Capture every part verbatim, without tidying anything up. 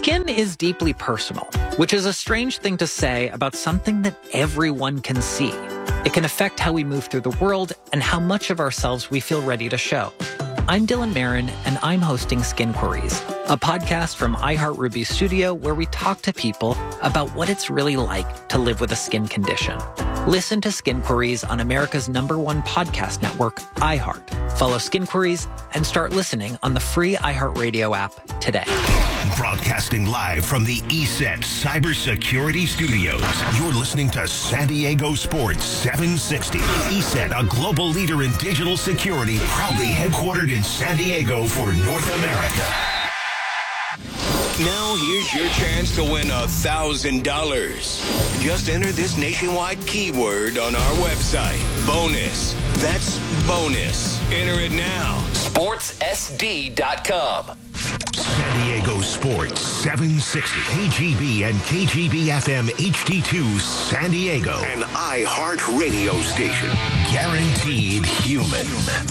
Skin is deeply personal, which is a strange thing to say about something that everyone can see. It can affect how we move through the world and how much of ourselves we feel ready to show. I'm Dylan Marin, and I'm hosting Skin Queries, a podcast from iHeartRuby Studio where we talk to people about what it's really like to live with a skin condition. Listen to Skin Queries on America's number one podcast network, iHeart. Follow Skin Queries and start listening on the free iHeartRadio app today. Broadcasting live from the E S E T Cybersecurity Studios, you're listening to San Diego Sports seven sixty. E S E T, a global leader in digital security, proudly headquartered in San Diego for North America. Now here's your chance to win one thousand dollars. Just enter this nationwide keyword on our website. Bonus. That's bonus. Enter it now. sports S D dot com. San Diego Sports seven sixty. K G B and K G B F M H D two San Diego. An iHeart radio station. Guaranteed human.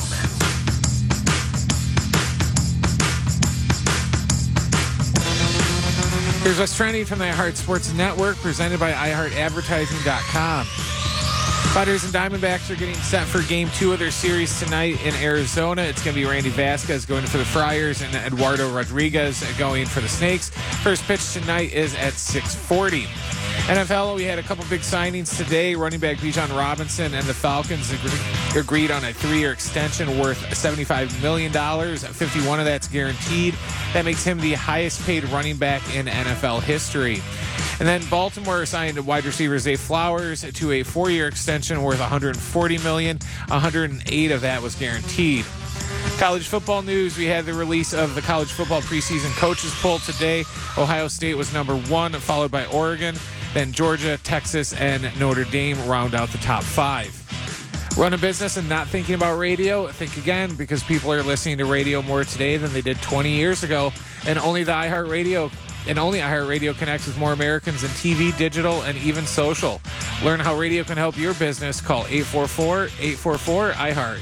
Here's what's trending from the iHeart Sports Network, presented by i heart advertising dot com. Padres and Diamondbacks are getting set for game two of their series tonight in Arizona. It's going to be Randy Vasquez going for the Friars and Eduardo Rodriguez going for the Snakes. First pitch tonight is at six forty. N F L, we had a couple big signings today. Running back Bijan Robinson and the Falcons agree, agreed on a three-year extension worth seventy-five million dollars. fifty-one of that's guaranteed. That makes him the highest-paid running back in N F L history. And then Baltimore signed wide receiver Zay Flowers to a four-year extension worth one hundred forty million dollars. one hundred eight of that was guaranteed. College football news, we had the release of the college football preseason coaches poll today. Ohio State was number one, followed by Oregon. Then Georgia, Texas, and Notre Dame round out the top five. Run a business and not thinking about radio? Think again, because people are listening to radio more today than they did twenty years ago. And only the iHeartRadio and only iHeartRadio connects with more Americans than T V, digital, and even social. Learn how radio can help your business. Call eight four four, eight four four, I heart.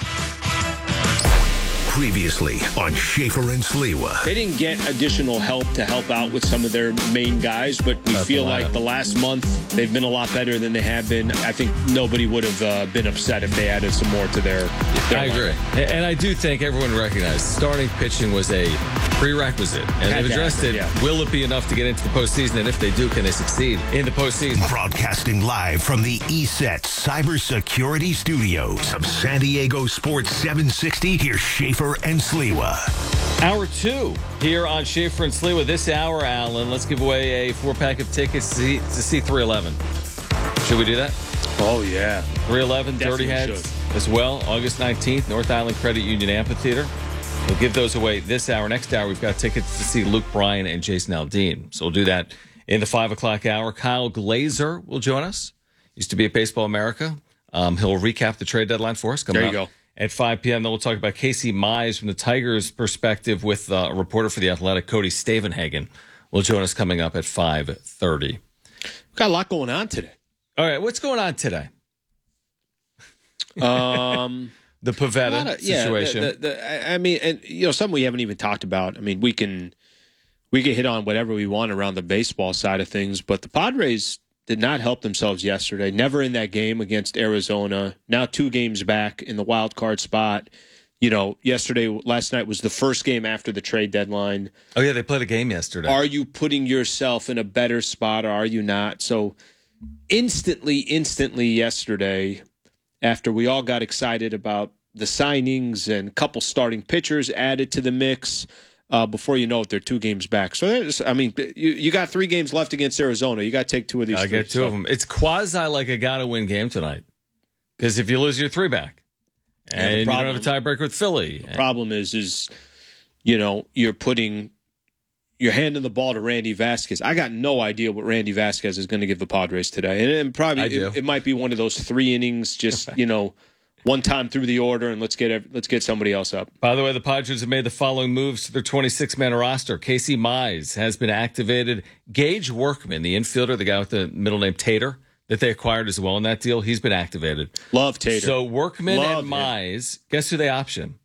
Previously on Schaefer and Sliwa. They didn't get additional help to help out with some of their main guys, but we That's feel like the last month they've been a lot better than they have been. I think nobody would have uh, been upset if they added some more to their, their I agree. Line. And I do think everyone recognized starting pitching was a prerequisite. And they've addressed it. Yeah. Will it be enough to get into the postseason? And if they do, can they succeed in the postseason? Broadcasting live from the E S E T Cybersecurity Studios of San Diego Sports seven sixty. Here's Schaefer and Sliwa. Hour two here on Schaefer and Sliwa. This hour, Alan, let's give away a four-pack of tickets to see, to see three eleven. Should we do that? Oh, yeah. three eleven, Dirty Heads should. As well. August nineteenth, North Island Credit Union Amphitheater. We'll give those away this hour. Next hour, we've got tickets to see Luke Bryan and Jason Aldean. So we'll do that in the five o'clock hour. Kyle Glazer will join us. Used to be at Baseball America. Um, he'll recap the trade deadline for us. There you go. At five p.m., then we'll talk about Casey Mize from the Tigers' perspective with uh, a reporter for The Athletic, Cody Stavenhagen, will join us coming up at five thirty. We've got a lot going on today. All right, what's going on today? Um, the Pavetta of, yeah, situation. The, the, the, I mean, and you know, something we haven't even talked about. I mean, we can we can hit on whatever we want around the baseball side of things, but the Padres did not help themselves yesterday. Never in that game against Arizona. Now two games back in the wild card spot. You know, yesterday, last night was the first game after the trade deadline. Oh, yeah, they played a game yesterday. Are you putting yourself in a better spot or are you not? So instantly, instantly yesterday, after we all got excited about the signings and a couple starting pitchers added to the mix, Uh, before you know it, they're two games back. So, I mean, you, you got three games left against Arizona. You got to take two of these. I get two so. of them. It's quasi like a got-to-win game tonight. Because if you lose, you're three back. And, and problem, you don't have a tiebreaker with Philly. The problem is, is, you know, you're putting, you're handing the ball to Randy Vasquez. I got no idea what Randy Vasquez is going to give the Padres today. And, and probably it, it might be one of those three innings, just, you know, one time through the order, and let's get let's get somebody else up. By the way, the Padres have made the following moves to their twenty-six man roster. Casey Mize has been activated. Gage Workman, the infielder, the guy with the middle name Tater, that they acquired as well in that deal, he's been activated. Love Tater. So Workman Love and Mize, guess who they option?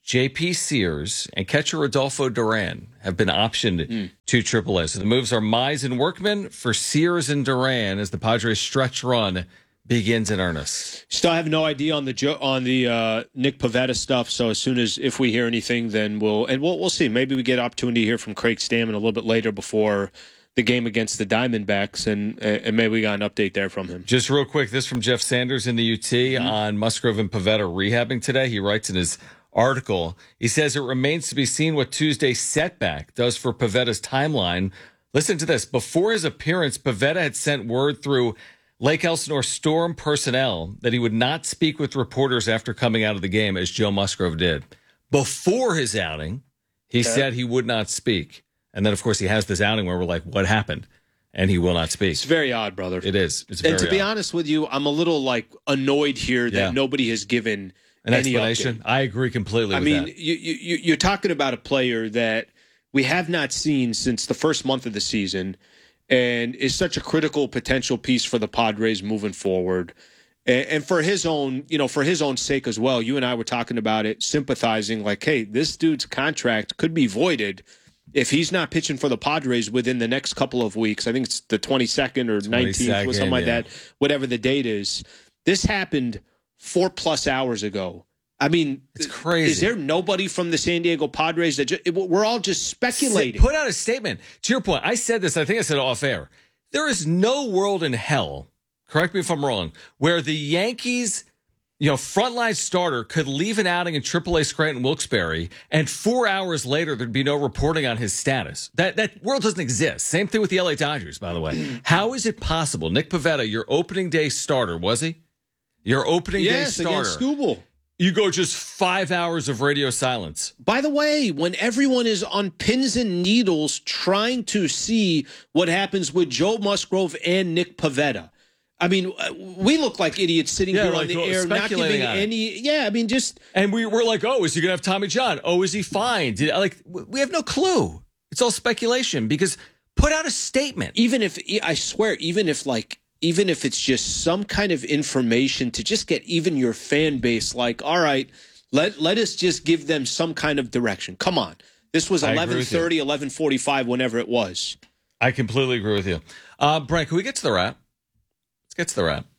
J P Sears and catcher Rodolfo Duran have been optioned mm. to triple A. So the moves are Mize and Workman for Sears and Duran as the Padres stretch run begins in earnest. Still have no idea on the jo- on the uh, Nick Pivetta stuff. So as soon as if we hear anything, then we'll and we'll we'll see. Maybe we get an opportunity to hear from Craig Stammen a little bit later before the game against the Diamondbacks, and and maybe we got an update there from him. Just real quick, this from Jeff Sanders in the U T mm-hmm. on Musgrove and Pivetta rehabbing today. He writes in his article, he says it remains to be seen what Tuesday's setback does for Pivetta's timeline. Listen to this. Before his appearance, Pivetta had sent word through Lake Elsinore Storm personnel that he would not speak with reporters after coming out of the game, as Joe Musgrove did. Before his outing, he okay. said he would not speak. And then, of course, he has this outing where we're like, what happened? And he will not speak. It's very odd, brother. It is. It's very and to be odd. honest with you, I'm a little like annoyed here that yeah. nobody has given an any explanation. Update. I agree completely I with mean, that. You, you, you're talking about a player that we have not seen since the first month of the season and is such a critical potential piece for the Padres moving forward. And, and for his own, you know, for his own sake as well, you and I were talking about it, sympathizing like, hey, this dude's contract could be voided if he's not pitching for the Padres within the next couple of weeks. I think it's the twenty-second or nineteenth or something like yeah. that, whatever the date is. This happened four plus hours ago. I mean, it's crazy. Is there nobody from the San Diego Padres that just, we're all just speculating? Put out a statement. To your point, I said this, I think I said it off air. There is no world in hell, correct me if I'm wrong, where the Yankees, you know, frontline starter could leave an outing in triple A Scranton Wilkes-Barre, and four hours later there'd be no reporting on his status. That that world doesn't exist. Same thing with the L A Dodgers, by the way. How is it possible? Nick Pivetta, your opening day starter, was he? Your opening yes, day starter. Against Skubal. You go just five hours of radio silence. By the way, when everyone is on pins and needles trying to see what happens with Joe Musgrove and Nick Pivetta, I mean, we look like idiots sitting yeah, here like, on the well, air, not giving any. Yeah, I mean, just and we were like, oh, is he gonna have Tommy John? Oh, is he fine? Did, like, we have no clue. It's all speculation because put out a statement. Even if I swear, even if like. Even if it's just some kind of information to just get even your fan base like, all right, let let us just give them some kind of direction. Come on. This was eleven thirty, eleven forty-five, whenever it was. I completely agree with you. Uh, Brian, can we get to the wrap? Let's get to the wrap.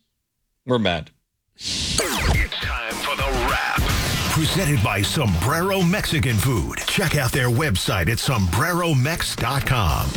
We're mad. It's time for the wrap. Presented by Sombrero Mexican Food. Check out their website at sombrero mex dot com.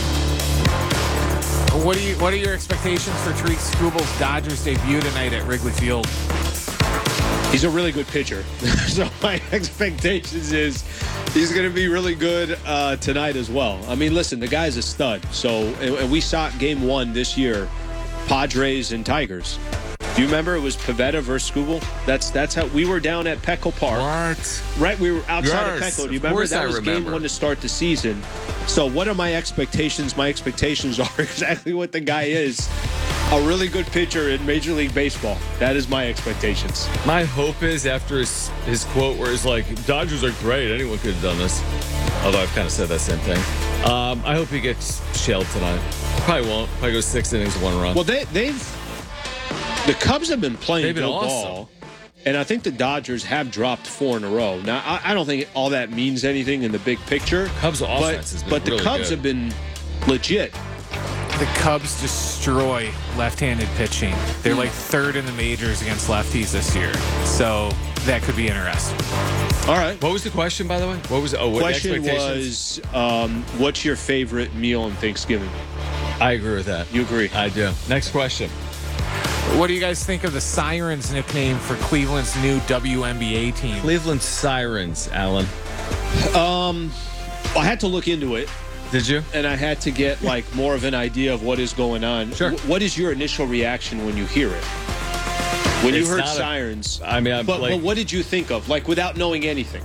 What are you? What are your expectations for Tariq Skubal's Dodgers debut tonight at Wrigley Field? He's a really good pitcher, so my expectations is he's going to be really good uh, tonight as well. I mean, listen, the guy's a stud. So, and, and we saw it game one this year, Padres and Tigers. Do you remember it was Pivetta versus Skubal? That's that's how we were down at Petco Park. What? Right, we were outside yes, of Petco. Do you remember that I was remember. game one to start the season? So what are my expectations? My expectations are exactly what the guy is. A really good pitcher in Major League Baseball. That is my expectations. My hope is after his, his quote where he's like, Dodgers are great. Anyone could have done this. Although I've kind of said that same thing. Um, I hope he gets shelled tonight. Probably won't. Probably goes six innings, one run. Well, they, they've... The Cubs have been playing They've been good awesome. ball. And I think the Dodgers have dropped four in a row. Now, I, I don't think all that means anything in the big picture. Cubs' offense but, has been But the really Cubs good. have been legit. The Cubs destroy left-handed pitching. They're like third in the majors against lefties this year. So that could be interesting. All right. What was the question, by the way? What was oh, what question was, um, what's your favorite meal on Thanksgiving? I agree with that. You agree? I do. Next question. What do you guys think of the Sirens nickname for Cleveland's new W N B A team? Cleveland Sirens, Alan. Um, I had to look into it. Did you? And I had to get like more of an idea of what is going on. Sure. W- what is your initial reaction when you hear it? When It's you heard not a- Sirens. I mean, I'm but, like, but what did you think of? Like without knowing anything.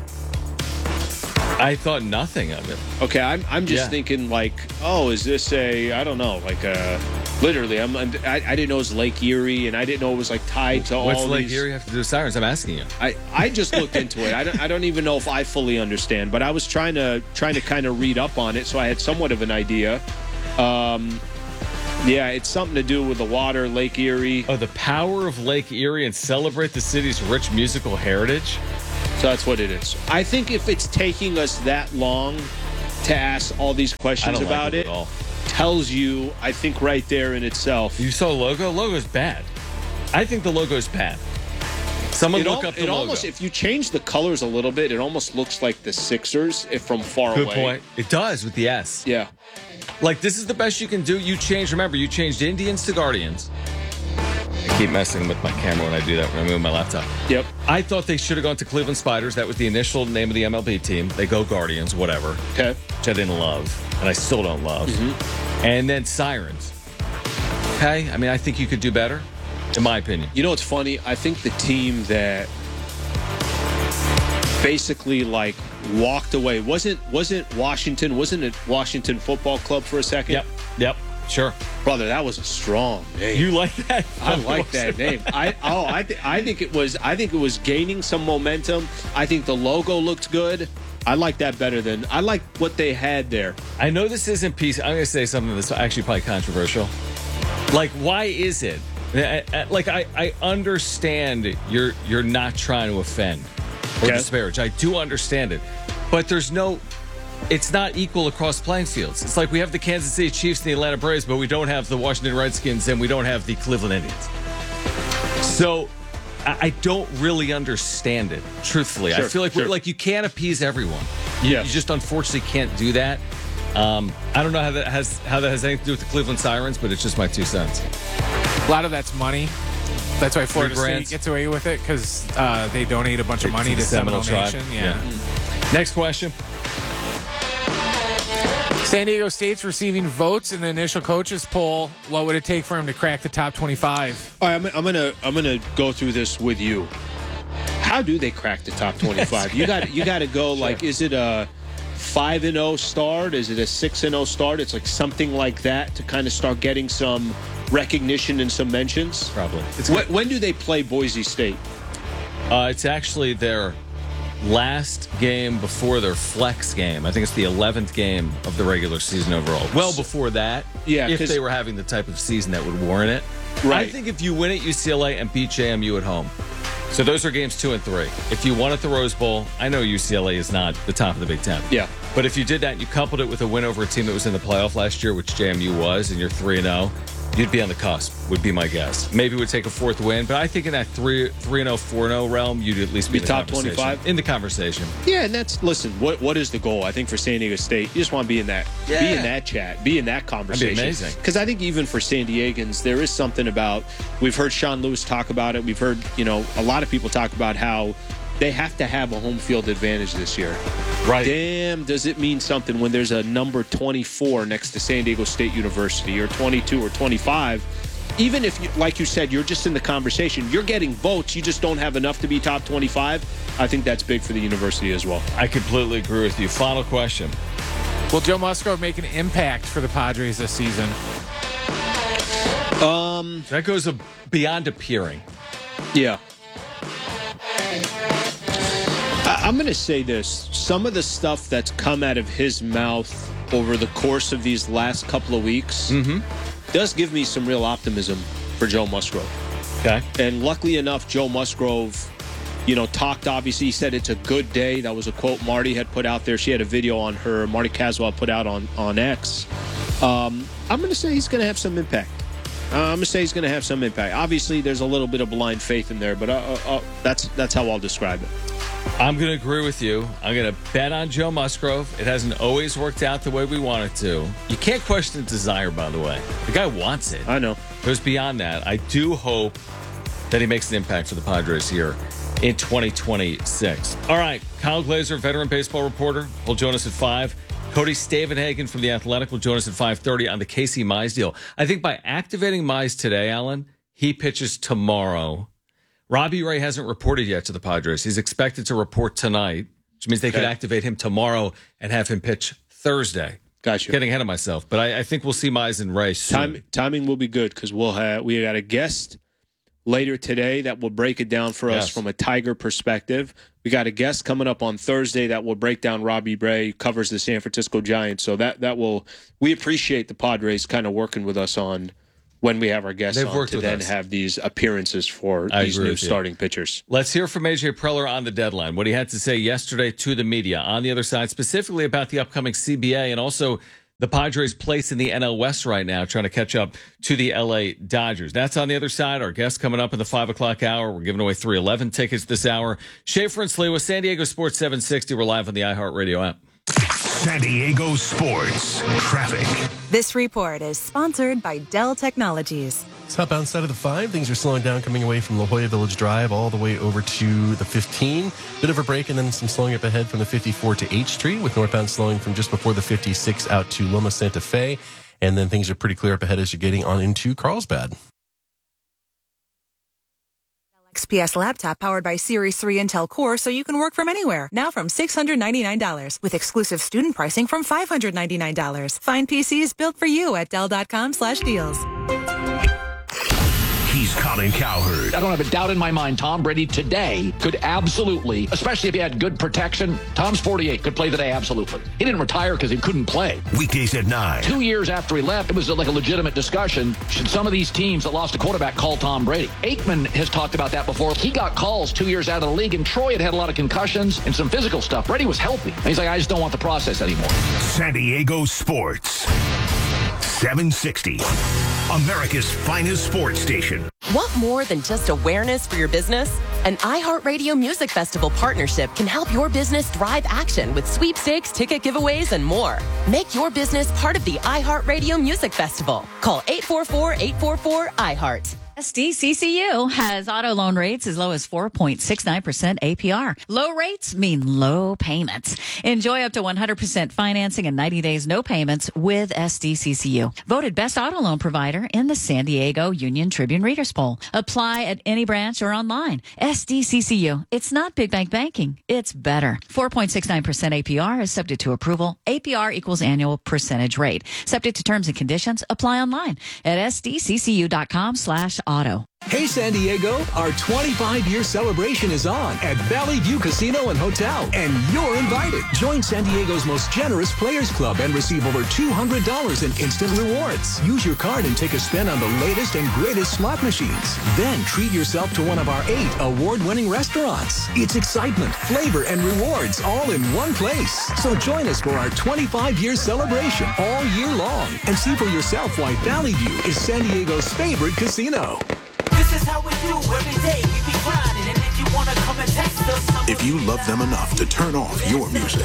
I thought nothing of it. Okay, I'm I'm just Yeah. thinking like, oh, is this a I don't know, like a literally I'm, I'm I, I didn't know it was Lake Erie and I didn't know it was like tied to What's all Lake these. Erie have to do with Sirens? I'm asking you. I, I just looked into it. I don't I don't even know if I fully understand, but I was trying to trying to kind of read up on it, so I had somewhat of an idea. Um, yeah, it's something to do with the water, Lake Erie. Oh, the power of Lake Erie and celebrate the city's rich musical heritage. So that's what it is. I think if it's taking us that long to ask all these I questions don't about like it, it, at all. tells you, I think right there in itself. You saw logo? Logo's bad. I think the logo's bad. Someone It, look al- up the it logo. almost, if you change the colors a little bit, it almost looks like the Sixers if from far Good away. point. It does with the S. Yeah. Like, this is the best you can do. You changed, remember, you changed Indians to Guardians. I keep messing with my camera when I do that, when I move my laptop. Yep. I thought they should have gone to Cleveland Spiders. That was the initial name of the M L B team. They go Guardians, whatever, Okay. which I didn't love, and I still don't love. Mm-hmm. And then Sirens. Okay? I mean, I think you could do better, in my opinion. You know what's funny? I think the team that basically like walked away wasn't wasn't Washington, wasn't it Washington Football Club for a second? Yep. Yep. Sure. Brother, that was a strong name. You like that? I like that name. I oh I th- I think it was I think it was gaining some momentum. I think the logo looked good. I like that better than I like what they had there. I know this isn't peace. I'm going to say something that's actually probably controversial. Like, why is it? I- I- Like, I, I understand you're you're not trying to offend or Okay. disparage. I do understand it, but there's no. It's not equal across playing fields. It's like we have the Kansas City Chiefs and the Atlanta Braves, but we don't have the Washington Redskins and we don't have the Cleveland Indians. So I, I don't really understand it, truthfully. I Sure, feel like sure. we're, like you can't appease everyone. You, Yes. you just unfortunately can't do that. Um, I don't know how that has how that has anything to do with the Cleveland Sirens, but it's just my two cents. A lot of that's money. That's why Florida State brands. gets away with it because uh, they donate a bunch of money To to the Seminole Seminole tribe. Nation. Yeah. Yeah. Next question. San Diego State's receiving votes in the initial coaches poll. What would it take for him to crack the top twenty-five? All right, I'm, I'm gonna I'm gonna go through this with you. How do they crack the top twenty-five? you got you got to go like, is it a five and zero start? Is it a six and zero start? It's like something like that to kind of start getting some recognition and some mentions. Probably. It's When, when do they play Boise State? Uh, it's actually their last game before their flex game. I think it's the eleventh game of the regular season overall. Well before that, Yeah, if 'cause- they were having the type of season that would warrant it. Right. I think if you win at U C L A and beat J M U at home. So those are games two and three. If you won at the Rose Bowl, I know U C L A is not the top of the Big Ten. Yeah. But if you did that and you coupled it with a win over a team that was in the playoff last year, which J M U was, and you're three and oh, you'd be on the cusp, would be my guess. Maybe it would take a fourth win, but I think in that three three and oh, four and oh realm, you'd at least be, Be in the top conversation. twenty-five? In the conversation. Yeah, and that's listen. What what is the goal? I think for San Diego State, you just want to be in that, be Yeah. in that chat, be in that conversation. amazing. Because I think even for San Diegans, there is something about. We've heard Sean Lewis talk about it. We've heard you know a lot of people talk about how they have to have a home field advantage this year. Right. Damn, does it mean something when there's a number twenty-four next to San Diego State University, or twenty-two or twenty-five? Even if, you, like you said, you're just in the conversation, you're getting votes, you just don't have enough to be top twenty-five. I think that's big for the university as well. I completely agree with you. Final question. Will Joe Musgrove make an impact for the Padres this season? Um, That goes a, beyond appearing. yeah. I, I'm going to say this. Some of the stuff that's come out of his mouth over the course of these last couple of weeks does give me some real optimism for Joe Musgrove. Okay. And luckily enough, Joe Musgrove, you know, talked, obviously, he said it's a good day. That was a quote Marty had put out there. She had a video on her, Marty Caswell put out on, on X. Um, I'm going to say he's going to have some impact. Uh, I'm going to say he's going to have some impact. Obviously, there's a little bit of blind faith in there, but uh, uh, uh, that's that's how I'll describe it. I'm going to agree with you. I'm going to bet on Joe Musgrove. It hasn't always worked out the way we want it to. You can't question desire, by the way. The guy wants it. I know. It goes beyond that. I do hope that he makes an impact for the Padres here in twenty twenty-six. All right, Kyle Glazer, veteran baseball reporter, will join us at five. Cody Stavenhagen from The Athletic will join us at five thirty on the Casey Mize deal. I think by activating Mize today, Alan, he pitches tomorrow. Robbie Ray hasn't reported yet to the Padres. He's expected to report tonight, which means they could Okay. activate him tomorrow and have him pitch Thursday. Gotcha. Getting ahead of myself, but I, I think we'll see Mize and Ray soon. Time, timing will be good because we'll have we got a guest later today that will break it down for us Yes. from a Tiger perspective. We got a guest coming up on Thursday that will break down Robbie Ray, covers the San Francisco Giants. So that that will we appreciate the Padres kind of working with us on when we have our guests They've on worked to with then us. have these appearances for I these agree new with you. starting pitchers. Let's hear from A J Preller on the deadline, what he had to say yesterday to the media. On the other side, specifically about the upcoming C B A and also the Padres' place in the N L West right now, trying to catch up to the L A Dodgers. That's on the other side. Our guest coming up in the five o'clock hour. We're giving away three eleven tickets this hour. Schaefer and Slee with San Diego Sports seven sixty. We're live on the iHeartRadio app. San Diego Sports Traffic. This report is sponsored by Dell Technologies. Southbound side of the five, things are slowing down coming away from La Jolla Village Drive all the way over to the fifteen. Bit of a break and then some slowing up ahead from the fifty-four to H Street, with northbound slowing from just before the fifty-six out to Loma Santa Fe. And then things are pretty clear up ahead as you're getting on into Carlsbad. X P S laptop powered by Series three Intel Core so you can work from anywhere. Now from six hundred ninety-nine dollars with exclusive student pricing from five hundred ninety-nine dollars. Find P Cs built for you at Dell.com slash deals. He's Colin Cowherd. I don't have a doubt in my mind Tom Brady today could absolutely, especially if he had good protection, Tom's forty-eight, could play today absolutely. He didn't retire because he couldn't play. Weekdays at nine. Two years after he left, it was like a legitimate discussion. Should some of these teams that lost a quarterback call Tom Brady? Aikman has talked about that before. He got calls two years out of the league, and Troy had had a lot of concussions and some physical stuff. Brady was healthy. And he's like, I just don't want the process anymore. San Diego Sports seven sixty. America's finest sports station. Want more than just awareness for your business? An iHeartRadio Music Festival partnership can help your business drive action with sweepstakes, ticket giveaways, and more. Make your business part of the iHeartRadio Music Festival. Call eight four four, eight four four, I heart. S D C C U has auto loan rates as low as four point six nine percent A P R. Low rates mean low payments. Enjoy up to one hundred percent financing and ninety days no payments with S D C C U. Voted best auto loan provider in the San Diego Union Tribune Readers Poll. Apply at any branch or online. S D C C U. It's not big bank banking. It's better. four point six nine percent A P R is subject to approval. A P R equals annual percentage rate. Subject to terms and conditions. Apply online at sdccu.com slash auto. Hey San Diego, our twenty-five year celebration is on at Valley View Casino and Hotel, and you're invited. Join San Diego's most generous Players Club and receive over two hundred dollars in instant rewards. Use your card and take a spin on the latest and greatest slot machines. Then treat yourself to one of our eight award-winning restaurants. It's excitement, flavor, and rewards all in one place. So join us for our twenty-five year celebration all year long and see for yourself why Valley View is San Diego's favorite casino. This is how we do every day. We be grinding, and if you wanna come and text us, if you love them enough to turn off your music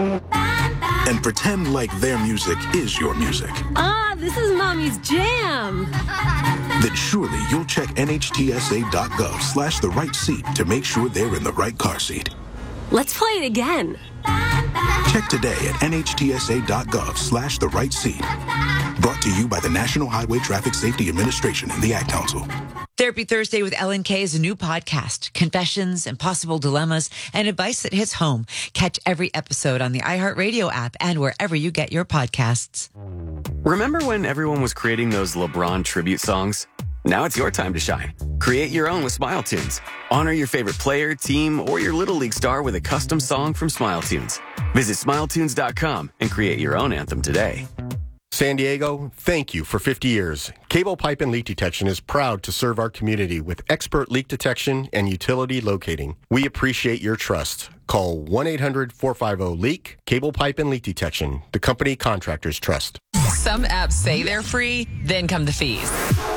and pretend like their music is your music, ah, this is Mommy's jam, then surely you'll check nhtsa.gov slash the right seat to make sure they're in the right car seat. Let's play it again. Check today at nhtsa.gov slash the right seat. Brought to you by the National Highway Traffic Safety Administration and the Ad Council. Therapy Thursday with Ellen Kay is a new podcast. Confessions, impossible dilemmas, and advice that hits home. Catch every episode on the iHeartRadio app and wherever you get your podcasts. Remember when everyone was creating those LeBron tribute songs? Now it's your time to shine. Create your own with Smile Tunes. Honor your favorite player, team, or your Little League star with a custom song from Smile Tunes. Visit smile tunes dot com and create your own anthem today. San Diego, thank you for fifty years. Cable Pipe and Leak Detection is proud to serve our community with expert leak detection and utility locating. We appreciate your trust. Call one eight hundred, four five zero, leak. Cable Pipe and Leak Detection, the company contractors trust. Some apps say they're free, then come the fees.